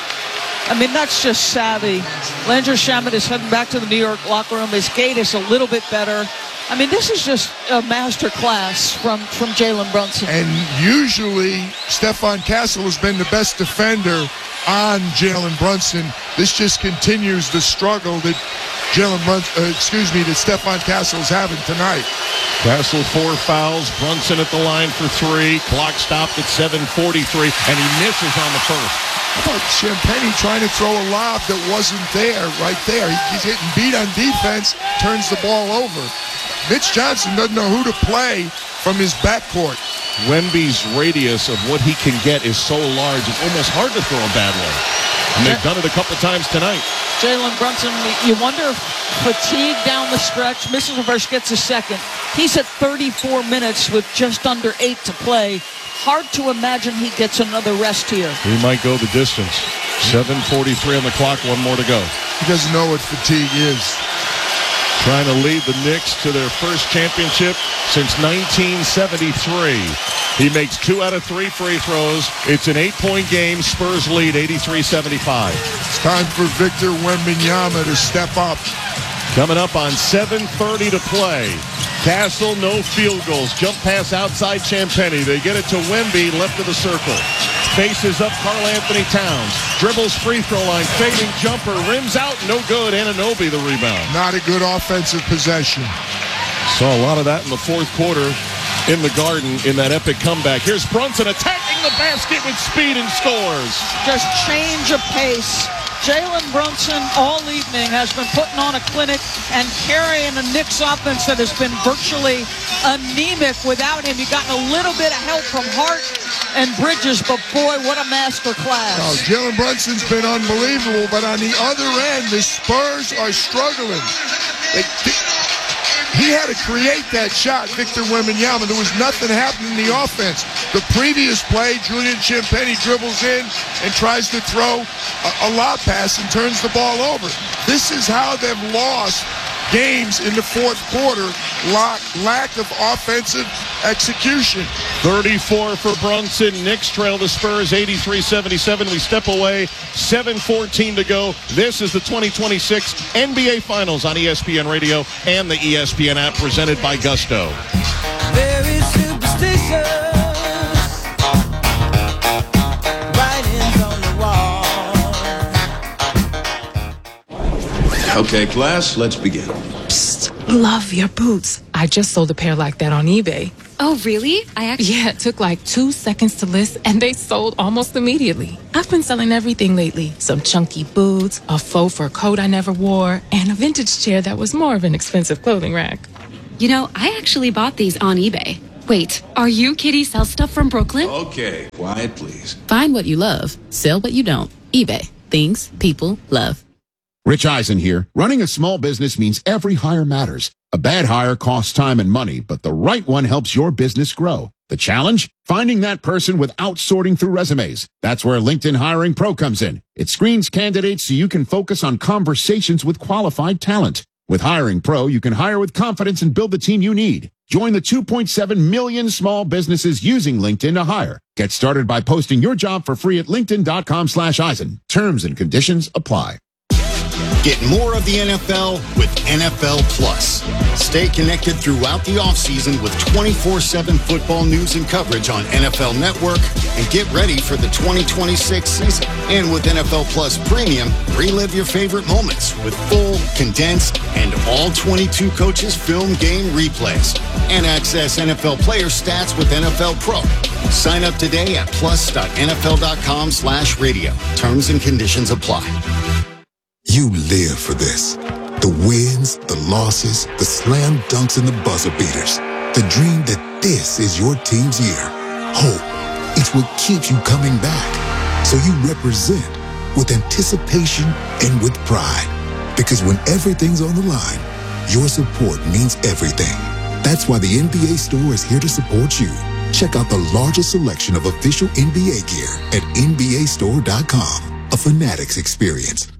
I mean, that's just savvy. Landry Shamet is heading back to the New York locker room. His gait is a little bit better. I mean, this is just a master class from, from Jalen Brunson. And usually, Stephon Castle has been the best defender on Jalen Brunson. This just continues the struggle that Jalen Brunson, uh, excuse me, that Stephon Castle is having tonight. Castle four fouls. Brunson at the line for three. Clock stopped at seven forty-three, and he misses on the first. How about Champagnie trying to throw a lob that wasn't there, right there? He's getting beat on defense, turns the ball over. Mitch Johnson doesn't know who to play from his backcourt. Wemby's radius of what he can get is so large, it's almost hard to throw a bad one. And they've done it a couple times tonight. Jalen Brunson, you wonder if fatigue down the stretch, misses a first, gets a second. He's at thirty-four minutes with just under eight to play. Hard to imagine he gets another rest here. He might go the distance. seven forty-three on the clock, one more to go. He doesn't know what fatigue is. Trying to lead the Knicks to their first championship since nineteen seventy-three. He makes two out of three free throws. It's an eight-point game. Spurs lead eighty-three seventy-five. It's time for Victor Wembanyama to step up. Coming up on seven thirty to play. Castle, no field goals. Jump pass outside Champagnie. They get it to Wemby, left of the circle. Faces up Karl Anthony Towns. Dribbles free throw line. Fading jumper. Rims out. No good. Anunoby the rebound. Not a good offensive possession. Saw a lot of that in the fourth quarter. in the Garden in that epic comeback. Here's Brunson attacking the basket with speed and scores. Just change of pace. Jalen Brunson all evening has been putting on a clinic and carrying a Knicks offense that has been virtually anemic without him. You got a little bit of help from Hart and Bridges, but boy, what a master class. Oh, Jalen Brunson's been unbelievable, but on the other end, the Spurs are struggling. They, he had to create that shot, Victor Wembanyama. There was nothing happening in the offense. The previous play, Julian Champagnie dribbles in and tries to throw a, a lob pass and turns the ball over. This is how they've lost games in the fourth quarter. Lack, lack of offensive execution. thirty-four for Brunson. Knicks trail the Spurs eighty-three seventy-seven. We step away. seven fourteen to go. This is the twenty twenty-six N B A Finals on E S P N Radio and the E S P N app, presented by Gusto. Very superstitious. Writings on the wall. Okay, class, let's begin. Psst, love your boots. I just sold a pair like that on eBay. Oh, really? I actually... Yeah, it took like two seconds to list, and they sold almost immediately. I've been selling everything lately. Some chunky boots, a faux fur coat I never wore, and a vintage chair that was more of an expensive clothing rack. You know, I actually bought these on eBay. Wait, are you Kitty Sell Stuff from Brooklyn? Okay, quiet, please. Find what you love. Sell what you don't. eBay. Things people love. Rich Eisen here. Running a small business means every hire matters. A bad hire costs time and money, but the right one helps your business grow. The challenge? Finding that person without sorting through resumes. That's where LinkedIn Hiring Pro comes in. It screens candidates so you can focus on conversations with qualified talent. With Hiring Pro, you can hire with confidence and build the team you need. Join the two point seven million small businesses using LinkedIn to hire. Get started by posting your job for free at linkedin.com slash Eisen. Terms and conditions apply. Get more of the N F L with N F L Plus. Stay connected throughout the offseason with twenty-four seven football news and coverage on N F L Network, and get ready for the twenty twenty-six season. And with N F L Plus Premium, relive your favorite moments with full, condensed, and all twenty-two coaches film game replays. And access N F L player stats with N F L Pro. Sign up today at plus.nfl.com slash radio. Terms and conditions apply. You live for this. The wins, the losses, the slam dunks, and the buzzer beaters. The dream that this is your team's year. Hope, it's what keeps you coming back. So you represent with anticipation and with pride. Because when everything's on the line, your support means everything. That's why the N B A Store is here to support you. Check out the largest selection of official N B A gear at N B A store dot com. A Fanatics experience.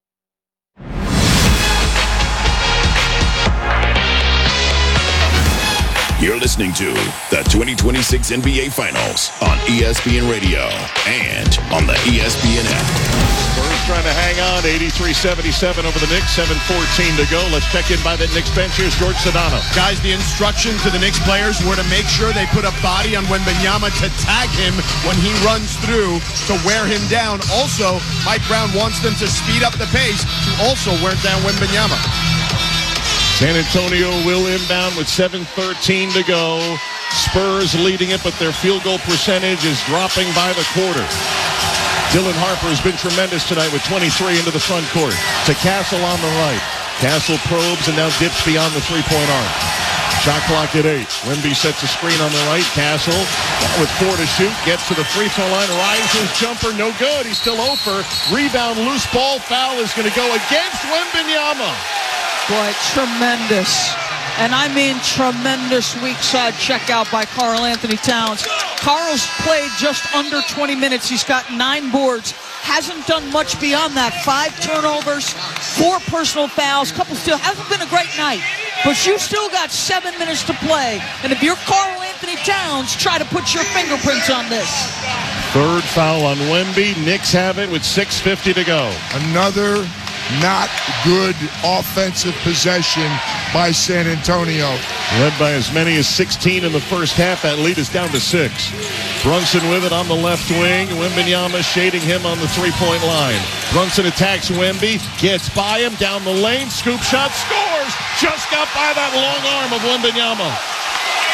You're listening to the twenty twenty-six N B A Finals on E S P N Radio and on the E S P N app. Spurs trying to hang on, eighty-three seventy-seven over the Knicks, seven fourteen to go. Let's check in by that Knicks bench. Here's George Sedano. Guys, the instruction to the Knicks players were to make sure they put a body on Wembanyama to tag him when he runs through to wear him down. Also, Mike Brown wants them to speed up the pace to also wear down Wembanyama. San Antonio will inbound with seven thirteen to go. Spurs leading it, but their field goal percentage is dropping by the quarter. Dylan Harper has been tremendous tonight with twenty-three into the front court. To Castle on the right. Castle probes and now dips beyond the three-point arc. Shot clock at eight. Wemby sets a screen on the right. Castle with four to shoot. Gets to the free throw line. Rises jumper. No good. He's still over. Rebound. Loose ball. Foul is going to go against Wembanyama. Boy, tremendous. And I mean tremendous weak side check out by Karl Anthony Towns. Karl's played just under twenty minutes. He's got nine boards. Hasn't done much beyond that. Five turnovers, four personal fouls, couple steals. Hasn't been a great night. But you still got seven minutes to play. And if you're Karl Anthony Towns, try to put your fingerprints on this. Third foul on Wemby. Knicks have it with six fifty to go. Another not good offensive possession by San Antonio. Led by as many as sixteen in the first half. That lead is down to six. Brunson with it on the left wing. Wembanyama shading him on the three-point line. Brunson attacks Wemby. Gets by him down the lane. Scoop shot. Scores! Just got by that long arm of Wembanyama.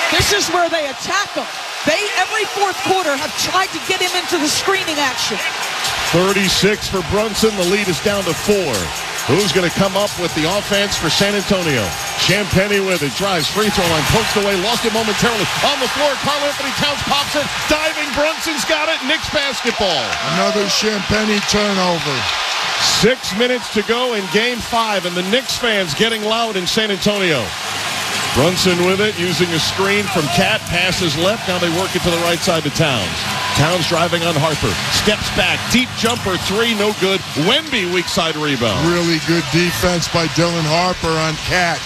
This is where they attack him. They, every fourth quarter, have tried to get him into the screening action. thirty-six for Brunson. The lead is down to four. Who's going to come up with the offense for San Antonio? Champagnie with it. Drives, free throw line, pokes away, lost it momentarily. On the floor, Karl Anthony Towns pops it. Diving, Brunson's got it. Knicks basketball. Another Champagnie turnover. Six minutes to go in game five, and the Knicks fans getting loud in San Antonio. Brunson with it, using a screen from Cat. Passes left. Now they work it to the right side to Towns. Towns driving on Harper. Steps back. Deep jumper. Three. No good. Wemby weak side rebound. Really good defense by Dylan Harper on Cat.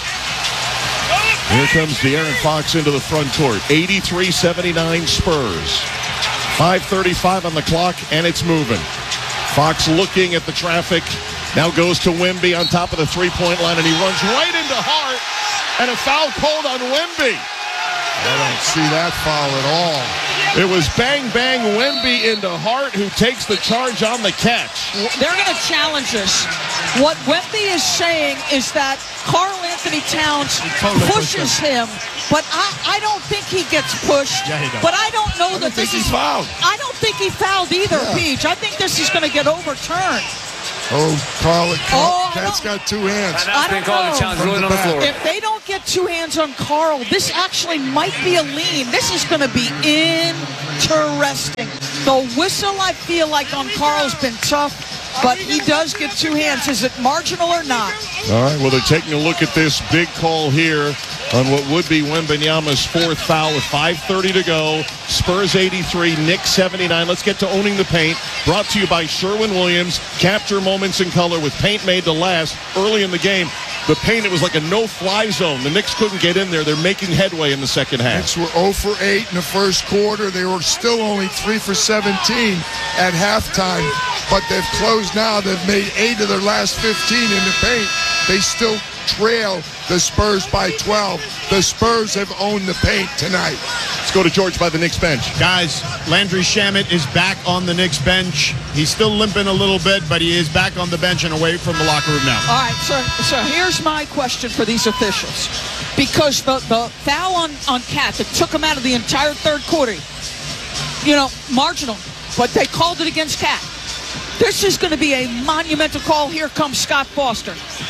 Here comes De'Aaron Fox into the front court. eighty-three seventy-nine Spurs. five thirty-five on the clock, and it's moving. Fox looking at the traffic. Now goes to Wemby on top of the three-point line, and he runs right into Hart. And a foul called on Wemby. I don't see that foul at all. It was bang, bang, Wemby into Hart, who takes the charge on the catch. They're going to challenge us. What Wemby is saying is that Karl Anthony Towns totally pushes him, but I, I don't think he gets pushed. Yeah, he does. But I don't know I that don't this think is he fouled. I don't think he fouled either, Yeah. Peach. I think this is going to get overturned. Oh, Carl, Oh, I Cat's got two hands. I don't know. Challenge ruling on the floor. If they don't get two hands on Karl, this actually might be a lean. This is going to be interesting. The whistle, I feel like, on Karl's been tough, but he does get two hands. Is it marginal or not? All right, well, they're taking a look at this big call here on what would be Wembanyama's fourth foul with five thirty to go. Spurs eighty-three, Knicks seventy-nine. Let's get to owning the paint. Brought to you by Sherwin-Williams. Capture moments in color with paint made to last. Early in the game, the paint, it was like a no-fly zone. The Knicks couldn't get in there. They're making headway in the second half. Knicks were zero for eight in the first quarter. They were still only three for seventeen at halftime, but they've closed now. They've made eight of their last fifteen in the paint. They still trail the Spurs by twelve. The Spurs have owned the paint tonight. Let's go to George by the Knicks bench. Guys, Landry Shamet is back on the Knicks bench. He's still limping a little bit, but he is back on the bench and away from the locker room now. All right, so, so here's my question for these officials. Because the, the foul on, on Cat that took him out of the entire third quarter, you know, marginal, but they called it against Cat. This is going to be a monumental call. Here comes Scott Foster.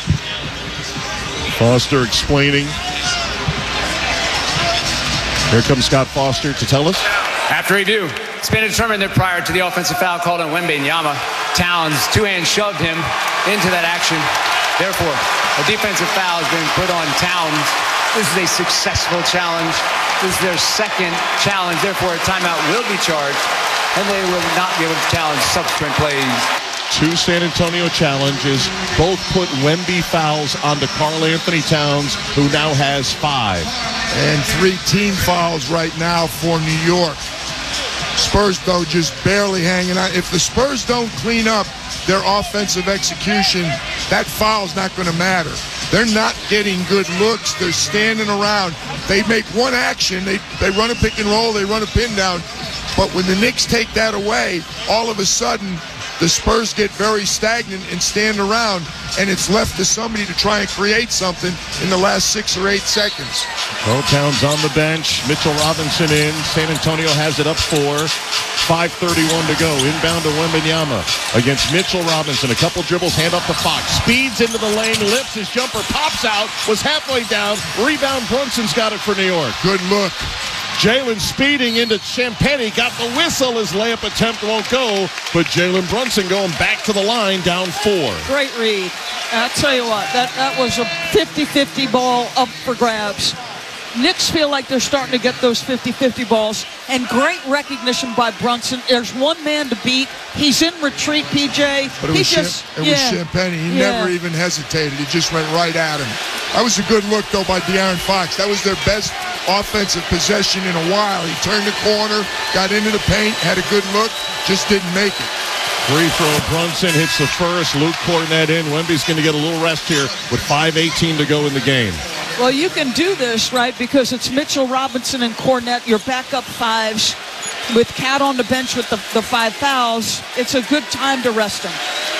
Foster explaining. Here comes Scott Foster to tell us. After review, it's been determined that prior to the offensive foul called on Wembanyama, Towns two-hand shoved him into that action. Therefore, a defensive foul has been put on Towns. This is a successful challenge. This is their second challenge. Therefore, a timeout will be charged, and they will not be able to challenge subsequent plays. Two San Antonio challenges, both put Wemby fouls onto Karl Anthony Towns, who now has five. And three team fouls right now for New York. Spurs, though, just barely hanging on. If the Spurs don't clean up their offensive execution, that foul's not going to matter. They're not getting good looks. They're standing around. They make one action. They, they run a pick and roll. They run a pin down. But when the Knicks take that away, all of a sudden, the Spurs get very stagnant and stand around, and it's left to somebody to try and create something in the last six or eight seconds. Well, Towns on the bench. Mitchell Robinson in. San Antonio has it up four. five thirty-one to go. Inbound to Wembanyama against Mitchell Robinson. A couple dribbles, hand up to Fox. Speeds into the lane, lifts his jumper, pops out, was halfway down. Rebound, Brunson's got it for New York. Good look. Jalen speeding into Champagnie, got the whistle. His layup attempt won't go, but Jalen Brunson going back to the line, down four. Great read. I'll tell you what, that, that was a fifty-fifty ball up for grabs. Knicks feel like they're starting to get those fifty-fifty balls, and great recognition by Brunson. There's one man to beat. He's in retreat, P J. But it he was, just, Cham- it yeah. was Champagnie. He Yeah. never even hesitated. He just went right at him. That was a good look, though, by De'Aaron Fox. That was their best offensive possession in a while. He turned the corner, got into the paint, had a good look, just didn't make it. Free throw, Brunson hits the first. Luke Kornet in. Wemby's going to get a little rest here with five eighteen to go in the game. Well, you can do this, right, because it's Mitchell Robinson and Kornet, your backup fives, with Cat on the bench with the, the five fouls. It's a good time to rest him.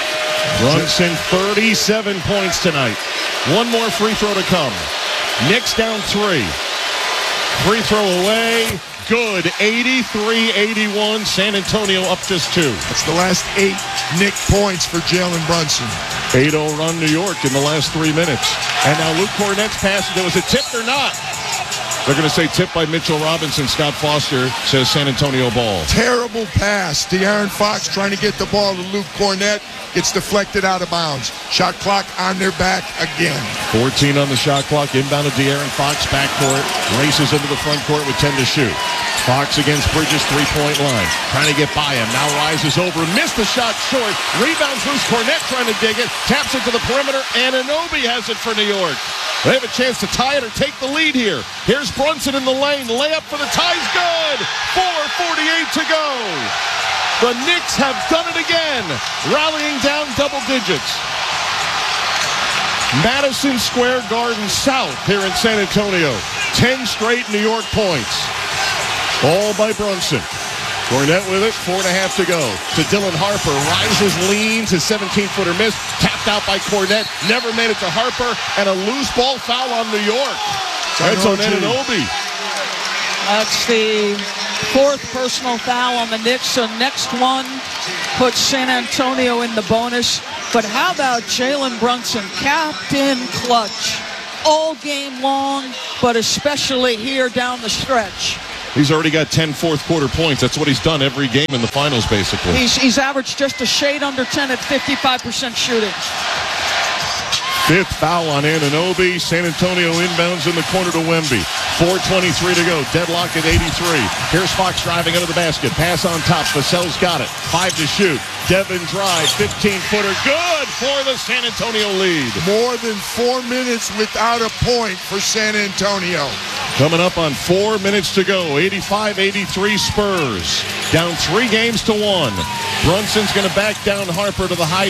Brunson, thirty-seven points tonight. One more free throw to come. Knicks down three. Free throw away. Good. eighty-three eighty-one. San Antonio up just two. That's the last eight Knick points for Jalen Brunson. eight oh run New York in the last three minutes. And now Luke Cornett's pass. There was a tip or not? They're going to say tip by Mitchell Robinson. Scott Foster says San Antonio ball. Terrible pass. De'Aaron Fox trying to get the ball to Luke Cornett. Gets deflected out of bounds. Shot clock on their back again. fourteen on the shot clock. Inbound to De'Aaron Fox. Backcourt. Races into the front court with ten to shoot. Fox against Bridges, three-point line. Trying to get by him. Now rises over. Missed the shot short. Rebounds loose. Cornett trying to dig it. Taps it to the perimeter. Anunoby has it for New York. They have a chance to tie it or take the lead here. Here's Brunson in the lane. Layup for the tie's good. four forty-eight to go. The Knicks have done it again. Rallying down double digits. Madison Square Garden South here in San Antonio. ten straight New York points. All by Brunson. Cornett with it, four and a half to go. To Dylan Harper, rises, leans, his seventeen-footer miss, tapped out by Cornett, never made it to Harper, and a loose ball foul on New York. That's on Anunoby. That's the fourth personal foul on the Knicks, so next one puts San Antonio in the bonus. But how about Jalen Brunson, captain clutch, all game long, but especially here down the stretch. He's already got ten fourth-quarter points. That's what he's done every game in the finals, basically. He's, he's averaged just a shade under ten at fifty-five percent shooting. Fifth foul on Anunoby. San Antonio inbounds in the corner to Wemby. four twenty-three to go. Deadlock at eighty-three. Here's Fox driving under the basket. Pass on top. Vassell's got it. Five to shoot. Devin drive. fifteen-footer. Good for the San Antonio lead. More than four minutes without a point for San Antonio. Coming up on four minutes to go. eighty-five eighty-three Spurs. Down three games to one. Brunson's going to back down Harper to the high